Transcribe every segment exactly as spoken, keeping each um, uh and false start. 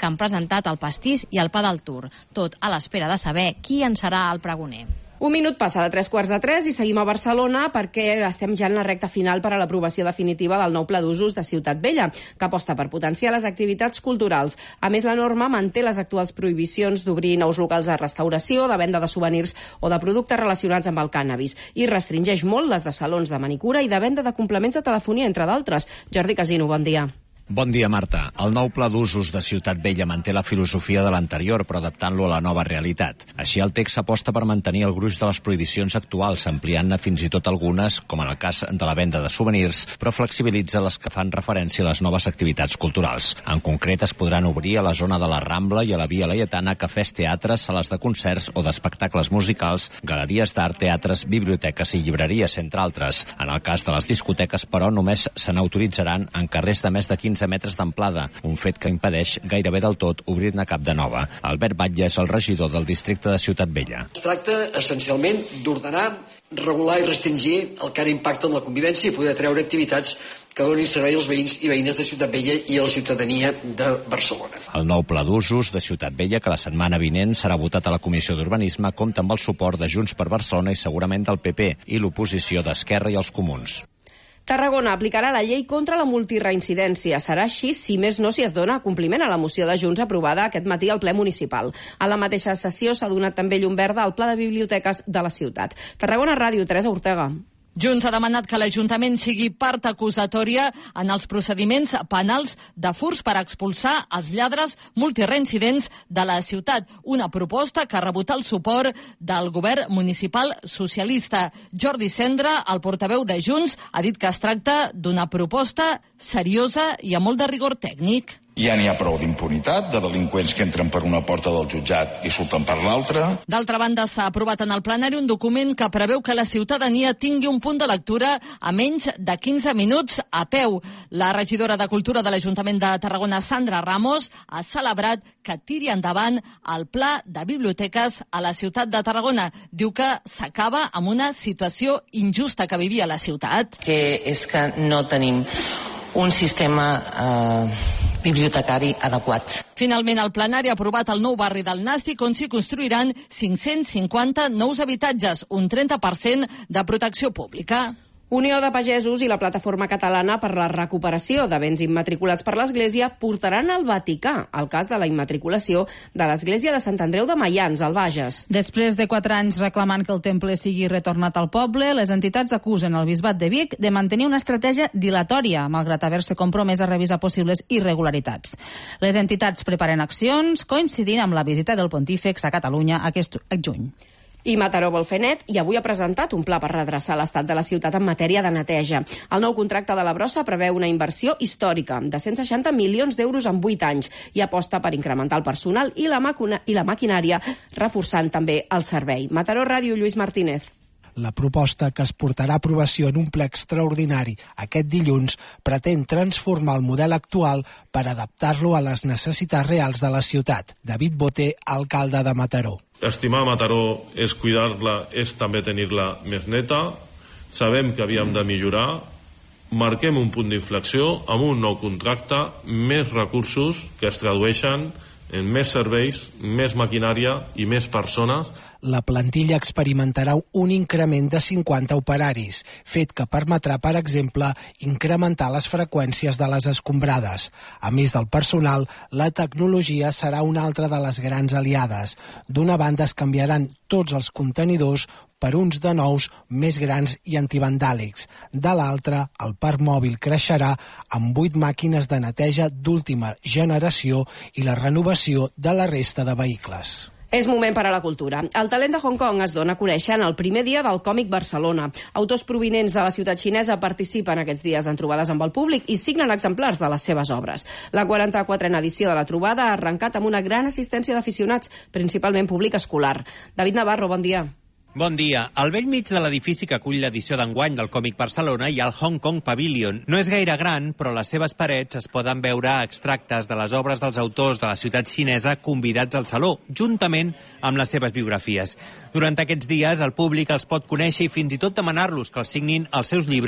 que han presentat el pastís i el pa del Tour, tot a l'espera de saber qui en serà el pregoner. Un minut passa de tres quarts de tres i seguim a Barcelona perquè estem ja en la recta final per a l'aprovació definitiva del nou pla d'usos de Ciutat Vella, que aposta per potenciar les activitats culturals. A més, la norma manté les actuals prohibicions d'obrir nous locals de restauració, de venda de souvenirs o de productes relacionats amb el cànnabis i restringeix molt les de salons de manicura i de venda de complements de telefonia, entre d'altres. Jordi Casino, bon dia. Bon dia, Marta. El nou pla d'usos de Ciutat Vella manté la filosofia de l'anterior, però adaptant-lo a la nova realitat. Així, el text aposta per mantenir el gruix de les prohibicions actuals, ampliant-ne fins i tot algunes, com en el cas de la venda de souvenirs, però flexibilitza les que fan referència a les noves activitats culturals. En concret, es podran obrir a la zona de la Rambla i a la Via Laietana cafès, teatres, sales de concerts o d'espectacles musicals, galeries d'art, teatres, biblioteques i llibreries, entre altres. En el cas de les discoteques, però, només se n'autoritzaran en carrers de més de quinze metres d'amplada, un fet que impedeix gairebé del tot obrir-ne cap de nova. Albert Batlle és el regidor del districte de Ciutat Vella. Es tracta, essencialment, d'ordenar, regular i restringir el que ara impacta en la convivència i poder treure activitats que donin servei als veïns i veïnes de Ciutat Vella i a la ciutadania de Barcelona. El nou pla d'usos de Ciutat Vella, que la setmana vinent serà votat a la Comissió d'Urbanisme, compta amb el suport de Junts per Barcelona i segurament del P P i l'oposició d'Esquerra i els Comuns. Tarragona aplicarà la llei contra la multireincidència. Serà així si més no si es dona compliment a la moció de Junts aprovada aquest matí al ple municipal. A la mateixa sessió s'ha donat també llum verda al pla de biblioteques de la ciutat. Tarragona Ràdio, Teresa Ortega. Junts ha demanat que l'Ajuntament sigui part acusatòria en els procediments penals de furs per expulsar els lladres multireincidents de la ciutat. Una proposta que ha rebut el suport del govern municipal socialista. Jordi Cendra, el portaveu de Junts, ha dit que es tracta d'una proposta seriosa i amb molt de rigor tècnic. Ja n'hi ha prou d'impunitat, de delinqüents que entren per una porta del jutjat i surten per l'altra. D'altra banda, s'ha aprovat en el plenari un document que preveu que la ciutadania tingui un punt de lectura a menys de quinze minuts a peu. La regidora de Cultura de l'Ajuntament de Tarragona, Sandra Ramos, ha celebrat que tiri endavant el pla de biblioteques a la ciutat de Tarragona. Diu que s'acaba amb una situació injusta que vivia la ciutat. Que és que no tenim un sistema eh, bibliotecari adequat. Finalment, el plenari ha aprovat el nou barri del Nàstic, on s'hi construiran cinc-cents cinquanta nous habitatges, un trenta per cent de protecció pública. Unió de Pagesos i la Plataforma Catalana per la Recuperació de Béns Immatriculats per l'Església portaran al Vaticà el cas de la immatriculació de l'Església de Sant Andreu de Maians, al Bages. Després de quatre anys reclamant que el temple sigui retornat al poble, les entitats acusen el Bisbat de Vic de mantenir una estratègia dilatòria, malgrat haver-se compromès a revisar possibles irregularitats. Les entitats preparen accions coincidint amb la visita del Pontífex a Catalunya aquest juny. I Mataró vol fer net i avui ha presentat un pla per redreçar l'estat de la ciutat en matèria de neteja. El nou contracte de la brossa preveu una inversió històrica de cent seixanta milions d'euros en vuit anys i aposta per incrementar el personal i la, macuna, i la maquinària, reforçant també el servei. Mataró Ràdio, Lluís Martínez. La proposta, que es portarà a aprovació en un ple extraordinari aquest dilluns, pretén transformar el model actual per adaptar-lo a les necessitats reals de la ciutat. David Boté, alcalde de Mataró. Estimar Mataró és cuidar-la, és també tenir-la més neta. Sabem que havíem de millorar. Marquem un punt d'inflexió amb un nou contracte, més recursos que es tradueixen en més serveis, més maquinària i més persones. La plantilla experimentarà un increment de cinquanta operaris, fet que permetrà, per exemple, incrementar les freqüències de les escombrades. A més del personal, la tecnologia serà una altra de les grans aliades. D'una banda, es canviaran tots els contenidors per uns de nous més grans i antivandàlics. De l'altra, el parc mòbil creixerà amb vuit màquines de neteja d'última generació i la renovació de la resta de vehicles. És moment per a la cultura. El talent de Hong Kong es dona a conèixer en el primer dia del Còmic Barcelona. Autors provinents de la ciutat xinesa participen aquests dies en trobades amb el públic i signen exemplars de les seves obres. La quaranta-quatrena edició de la trobada ha arrencat amb una gran assistència d'aficionats, principalment públic escolar. David Navarro, bon dia. Bon dia. Al vell mig de l'edifici que acull l'edició d'enguany del Còmic Barcelona hi ha el Hong Kong Pavilion. No és gaire gran, però a les seves parets es poden veure extractes de les obres dels autors de la ciutat xinesa convidats al saló, juntament amb les seves biografies. Durant aquests dies, el públic els pot conèixer i fins i tot demanar-los que els signin els seus llibres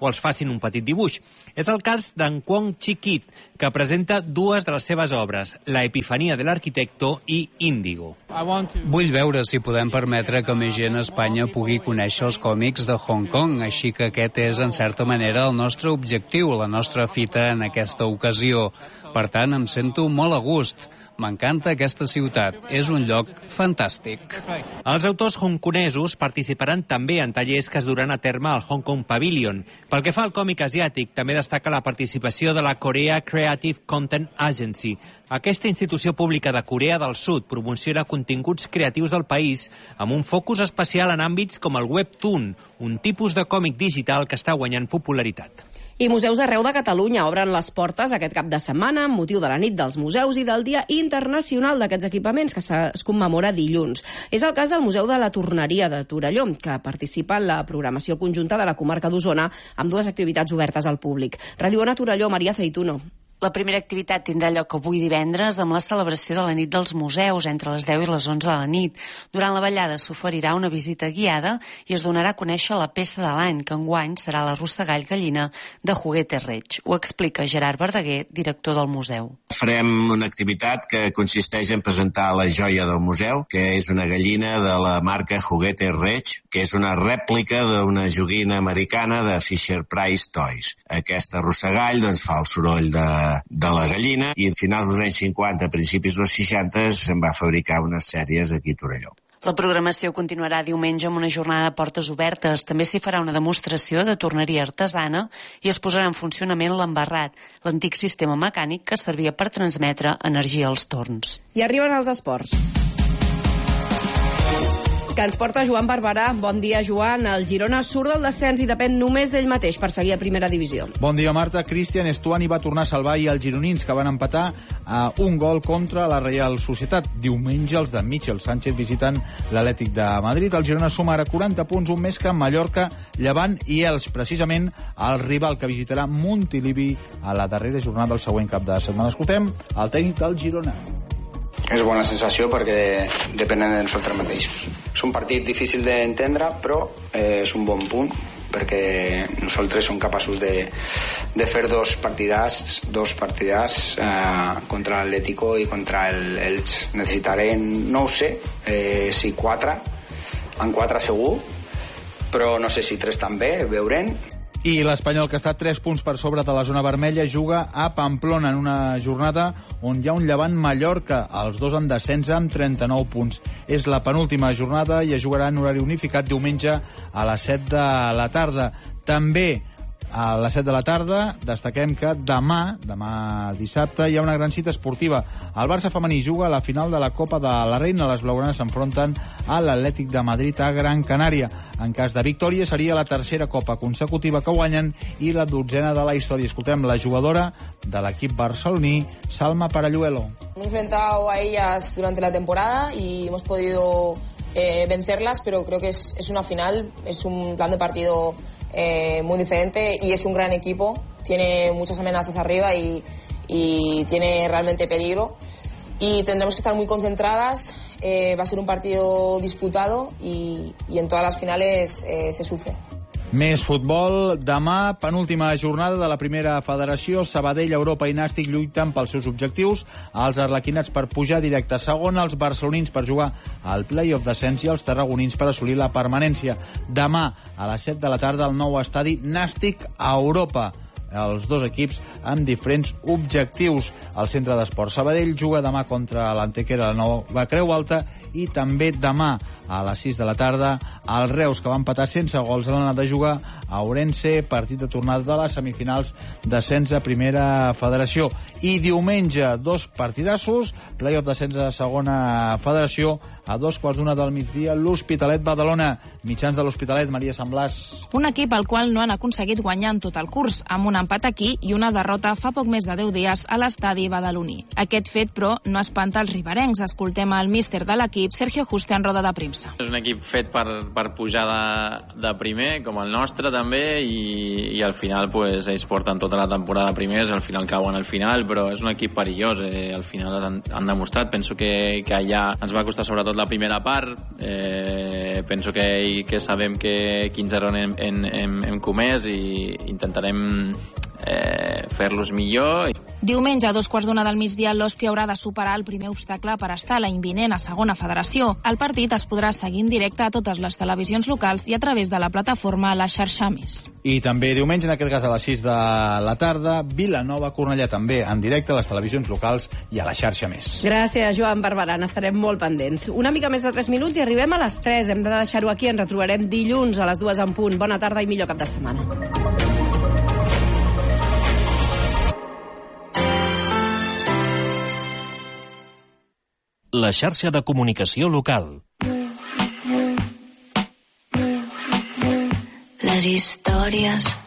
o els facin un petit dibuix. És el cas d'en Kwong Chi-kit, que presenta dues de les seves obres, La epifania de l'arquitecto i Índigo. Vull veure si podem permetre que més gent a Espanya pugui conèixer els còmics de Hong Kong, així que aquest és, en certa manera, el nostre objectiu, la nostra fita en aquesta ocasió. Per tant, em sento molt a gust. M'encanta aquesta ciutat. És un lloc fantàstic. Els autors hongkonesos participaran també en tallers que es duran a terme al Hong Kong Pavilion. Pel que fa al còmic asiàtic, també destaca la participació de la Korea Creative Content Agency. Aquesta institució pública de Corea del Sud promociona continguts creatius del país amb un focus especial en àmbits com el webtoon, un tipus de còmic digital que està guanyant popularitat. I museus arreu de Catalunya obren les portes aquest cap de setmana amb motiu de la nit dels museus i del Dia Internacional d'aquests equipaments, que es commemora dilluns. És el cas del Museu de la Torneria de Torelló, que participa en la programació conjunta de la comarca d'Osona amb dues activitats obertes al públic. Ràdio Ona Torelló, Maria Feituno. La primera activitat tindrà lloc avui divendres amb la celebració de la nit dels museus entre les deu i les onze de la nit. Durant la ballada s'oferirà una visita guiada i es donarà a conèixer la peça de l'any, que enguany serà la rossegall gallina de Juguete Reig. Ho explica Gerard Verdaguer, director del museu. Farem una activitat que consisteix en presentar la joia del museu, que és una gallina de la marca Juguete Reig, que és una rèplica d'una joguina americana de Fisher-Price Toys. Aquesta rossegall doncs, fa el soroll de de la gallina i a finals dels anys cinquanta, a principis dels seixanta, se'n va fabricar unes sèries aquí a Torelló. La programació continuarà diumenge amb una jornada de portes obertes. També s'hi farà una demostració de torneria artesana i es posarà en funcionament l'embarrat, l'antic sistema mecànic que servia per transmetre energia als torns. I arriben els esports, que ens porta Joan Barberà. Bon dia, Joan. El Girona surt del descens i depèn només d'ell mateix per seguir a primera divisió. Bon dia, Marta. Cristian Estuani va tornar a salvar i els gironins, que van empatar a un gol contra la Real Societat. Diumenge els de Michel Sánchez visiten l'Atlètic de Madrid. El Girona suma ara quaranta punts, un més que Mallorca, Llevant i Elx, precisament el rival que visitarà Montilivi a la darrera jornada del següent cap de setmana. Escoltem el tècnic del Girona. És bona sensació perquè depenen de nosaltres mateixos. És un partit difícil d'entendre, però eh, és un bon punt perquè nosaltres som capaços de, de fer dos partidars, dos partidars eh, contra l'Atlético i contra el Elx. Necessitarem, no ho sé, eh, si quatre, en quatre segur, però no sé si tres també, veurem. I l'Espanyol, que està tres punts per sobre de la zona vermella, juga a Pamplona en una jornada on hi ha un Llevant Mallorca. Els dos en descens amb trenta-nou punts. És la penúltima jornada i es jugarà en horari unificat diumenge a les set de la tarda. També a les set de la tarda destaquem que demà, demà dissabte, hi ha una gran cita esportiva. El Barça femení juga a la final de la Copa de la Reina. Les blaugranes s'enfronten a l'Atlètic de Madrid a Gran Canària. En cas de victòria seria la tercera Copa consecutiva que guanyen i la dotzena de la història. Escoltem la jugadora de l'equip barceloní, Salma Paralluelo. Hemos enfrentado a ellas durante la temporada y hemos podido eh, vencerlas, pero creo que es, es una final, es un plan de partido Eh, muy diferente y es un gran equipo, tiene muchas amenazas arriba y, y tiene realmente peligro y tendremos que estar muy concentradas. Eh, va a ser un partido disputado y, y en todas las finales eh, se sufre. Més futbol. Demà, penúltima jornada de la primera federació. Sabadell, Europa i Nàstic lluiten pels seus objectius. Els arlequinats per pujar directe a segona, els barcelonins per jugar al play-off descens i els tarragonins per assolir la permanència. Demà, a les set de la tarda, al nou estadi Nàstic a Europa. Els dos equips amb diferents objectius. El centre d'esport Sabadell juga demà contra l'Antequera, la Nova Creu Alta, i també demà a les sis de la tarda el Reus, que va empatar sense gols a l'anada de jugar a Ourense, partit de tornada de les semifinals d'ascens a primera federació. I diumenge, dos partidassos, play-off d'ascens a segona federació, a dos quarts d'una del migdia, l'Hospitalet Badalona. Mitjans de l'Hospitalet, Maria Samblàs. Un equip al qual no han aconseguit guanyar en tot el curs, amb una empat aquí i una derrota fa poc més de deu dies a l'estadi badaloní. Aquest fet, però, no espanta els riberencs. Escoltem el míster de l'equip, Sergio Juste, en roda de premsa. És un equip fet per, per pujar de, de primer, com el nostre també, i, i al final pues, ells porten tota la temporada primers, al final cauen al final, però és un equip perillós. Eh, al final han, han demostrat. Penso que, que allà ens va costar sobretot la primera part. Eh, penso que, que sabem que quins errors hem, hem, hem, hem comès i intentarem eh, fer-los millor. Diumenge, a dos quarts d'una del migdia, l'Ospi haurà de superar el primer obstacle per estar a la imminent a segona federació. El partit es podrà seguir en directe a totes les televisions locals i a través de la plataforma La Xarxa Més. I també diumenge, en aquest cas a les sis de la tarda, Vilanova-Cornellà també en directe a les televisions locals i a La Xarxa Més. Gràcies, Joan Barberà. Estarem molt pendents. Una mica més de tres minuts i arribem a les tres. Hem de deixar-ho aquí. Ens retrobarem dilluns a les dues en punt. Bona tarda i millor cap de setmana. La xarxa de comunicació local. Les històries